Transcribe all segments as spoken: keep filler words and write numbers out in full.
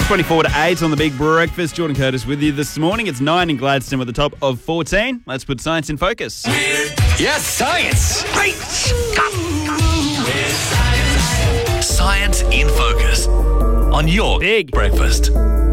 twenty-four to eight on the Big Breakfast. Jordan Curtis with you this morning. It's nine in Gladstone with the top of fourteen. Let's put science in focus. Yes, science. Right. Science in focus on your Big breakfast.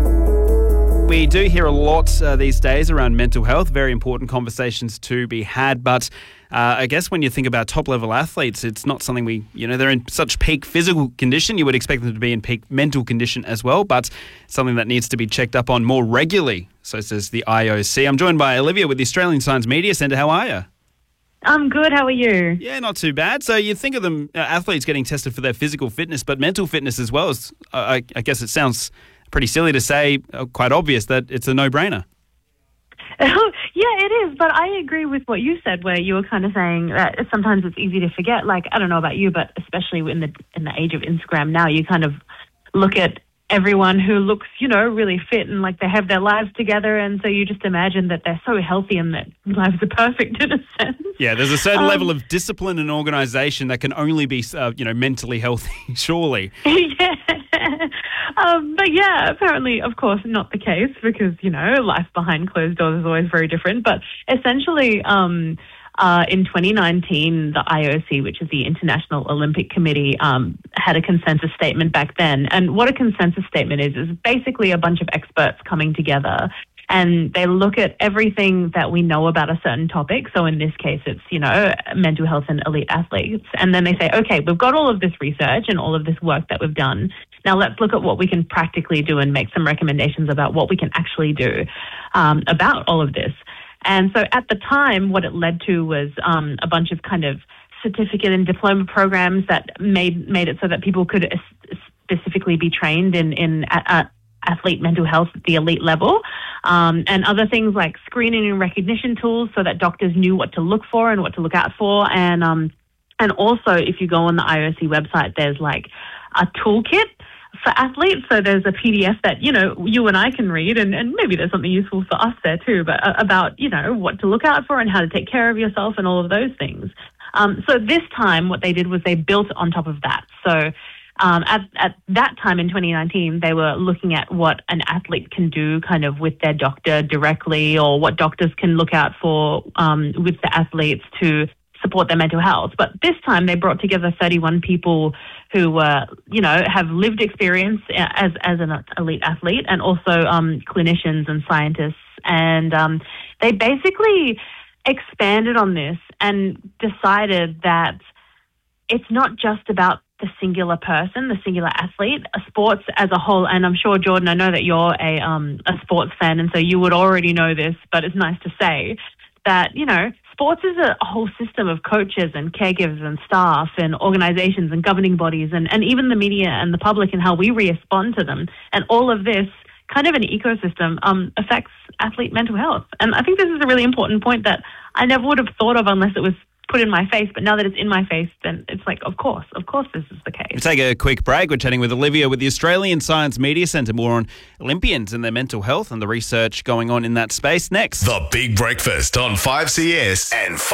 We do hear a lot uh, these days around mental health, very important conversations to be had. But uh, I guess when you think about top-level athletes, it's not something we, you know, they're in such peak physical condition. You would expect them to be in peak mental condition as well, but something that needs to be checked up on more regularly, so says the I O C. I'm joined by Olivia with the Australian Science Media Centre. How are you? I'm good. How are you? Yeah, not too bad. So you think of them, uh, athletes getting tested for their physical fitness, but mental fitness as well. Is, uh, I, I guess it sounds pretty silly to say, uh, quite obvious, that it's a no-brainer. Yeah, it is. But I agree with what you said, where you were kind of saying that sometimes it's easy to forget. Like, I don't know about you, but especially in the in the age of Instagram now, you kind of look at everyone who looks, you know, really fit and like they have their lives together. And so you just imagine that they're so healthy and that lives are perfect in a sense. Yeah, there's a certain um, level of discipline and organisation that can only be, uh, you know, mentally healthy, surely. Yeah. Um, but yeah, apparently, of course, not the case because, you know, life behind closed doors is always very different. But essentially, um, uh, in twenty nineteen, the I O C, which is the International Olympic Committee, um, had a consensus statement back then. And what a consensus statement is, is basically a bunch of experts coming together and they look at everything that we know about a certain topic. So in this case, it's, you know, mental health and elite athletes. And then they say, okay, we've got all of this research and all of this work that we've done. Now let's look at what we can practically do and make some recommendations about what we can actually do um, about all of this. And so at the time, what it led to was um, a bunch of kind of certificate and diploma programs that made made it so that people could es- specifically be trained in, in uh, athlete mental health at the elite level, um, and other things like screening and recognition tools so that doctors knew what to look for and what to look out for. And um, and also, if you go on the I O C website, there's like a toolkit for athletes. So there's a P D F that, you know, you and I can read, and, and maybe there's something useful for us there too, but uh, about, you know, what to look out for and how to take care of yourself and all of those things. Um, so this time what they did was they built on top of that. So um, at, at that time in twenty nineteen, they were looking at what an athlete can do kind of with their doctor directly, or what doctors can look out for um, with the athletes to support their mental health. But this time they brought together thirty-one people who were, you know, have lived experience as as an elite athlete, and also um, clinicians and scientists. And um, they basically expanded on this and decided that it's not just about the singular person, the singular athlete, sports as a whole. And I'm sure, Jordan, I know that you're a um, a sports fan, and so you would already know this, but it's nice to say that, you know, sports is a whole system of coaches and caregivers and staff and organizations and governing bodies and, and even the media and the public and how we respond to them. And all of this kind of an ecosystem um, affects athlete mental health. And I think this is a really important point that I never would have thought of unless it was put in my face. But now that it's in my face, then it's like, of course, of course this is the case. We'll take a quick break. We're chatting with Olivia with the Australian Science Media Centre, more on Olympians and their mental health and the research going on in that space next. The Big Breakfast on five C S and